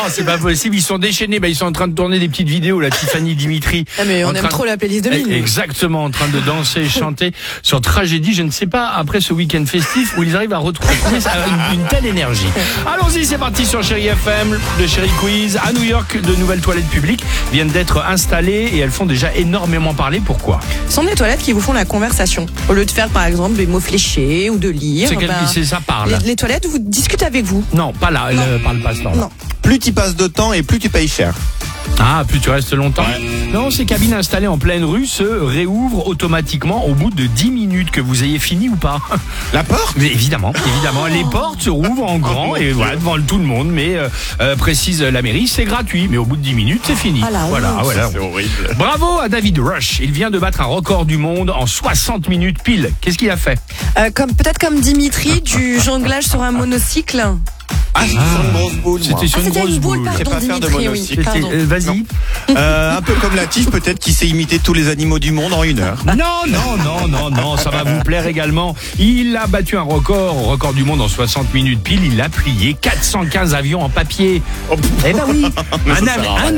c'est pas possible. Ils sont déchaînés. Ils sont en train de tourner des petites vidéos, la Tiffany Dimitri. Ah, mais on aime trop la playlist de Mine. Exactement, en train de danser et chanter sur Tragédie. Je ne sais pas, après ce week-end festif, où ils arrivent à retrouver une telle énergie. Allons-y, c'est parti sur Chérie FM, le Chérie Quiz. À New York, de nouvelles toilettes publiques viennent d'être installées et elles font déjà énormément parler. Pourquoi ? Ce sont des toilettes qui vous font la conversation. Au lieu de faire, par exemple, des mots fléchés ou de lire. C'est ça parle. Les toilettes vous discutent avec vous. Non, pas là, elle ne parle pas ce temps-là. Non. Plus tu passes de temps et plus tu payes cher. Ah, plus tu restes longtemps. Non, ces cabines installées en pleine rue se réouvrent automatiquement au bout de 10 minutes, que vous ayez fini ou pas. La porte ? Mais évidemment, les portes se rouvrent en grand et voilà, devant tout le monde, mais précise la mairie, c'est gratuit, mais au bout de 10 minutes, c'est fini. Voilà. C'est horrible. Bravo à David Rush, il vient de battre un record du monde en 60 minutes pile. Qu'est-ce qu'il a fait ? Peut-être comme Dimitri, du jonglage sur un monocycle. Ah, c'était sur une grosse boule. C'était sur une grosse boule. Je sais pas faire de Dimitri, monocycle. oui. Pardon. Vas-y. Un peu comme Latif, peut-être, qui sait imiter tous les animaux du monde en 1 heure. Non, ça va vous plaire également. Il a battu un record du monde en 60 minutes pile. Il a plié 415 avions en papier. Eh ben oui, un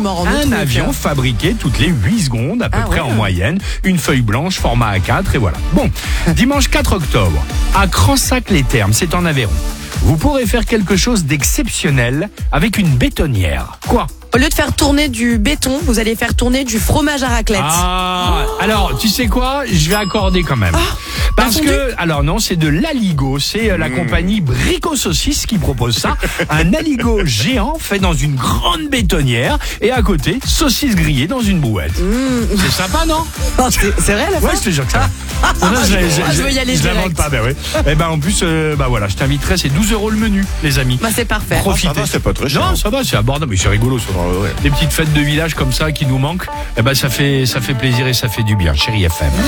avion fabriqué toutes les 8 secondes, à peu près en moyenne. Une feuille blanche, format A4, et voilà. Bon, dimanche 4 octobre, à Cransac-les-Thermes, c'est en Aveyron. Vous pourrez faire quelque chose d'exceptionnel avec une bétonnière. Quoi ? Au lieu de faire tourner du béton, vous allez faire tourner du fromage à raclette. Alors, tu sais quoi ? Je vais accorder quand même. Parce que, alors non, c'est de l'Aligo. C'est la compagnie Brico Saucisse qui propose ça. Un Aligo géant fait dans une grande bétonnière. Et à côté, saucisse grillée dans une brouette. C'est sympa, non ? C'est vrai, la Ouais, je te jure que ça. Je veux y aller je direct. l'invente pas, Et en plus, voilà, je t'inviterai, c'est 12 € le menu, les amis. C'est parfait. Profitez. Ça va, c'est pas très cher. Non, ça va, c'est abordable, mais c'est rigolo, ça. Des petites fêtes de village comme ça qui nous manquent, ça fait plaisir et ça fait du bien. Chérie FM.